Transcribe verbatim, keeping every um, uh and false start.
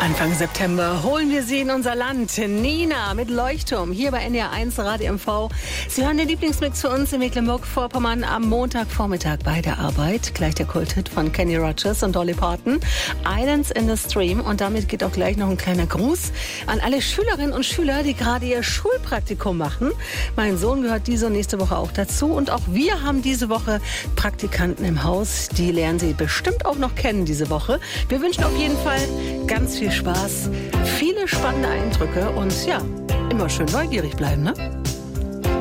Anfang September holen wir sie in unser Land. Nina mit Leuchtturm hier bei N D R eins Radio M V. Sie hören den Lieblingsmix für uns in Mecklenburg-Vorpommern am Montagvormittag bei der Arbeit. Gleich der Kulthit von Kenny Rogers und Dolly Parton. Islands in the Stream. Und damit geht auch gleich noch ein kleiner Gruß an alle Schülerinnen und Schüler, die gerade ihr Schulpraktikum machen. Mein Sohn gehört diese und nächste Woche auch dazu. Und auch wir haben diese Woche Praktikanten im Haus. Die lernen Sie bestimmt auch noch kennen diese Woche. Wir wünschen auf jeden Fall ganz viel Spaß, viele spannende Eindrücke und ja, immer schön neugierig bleiben, ne?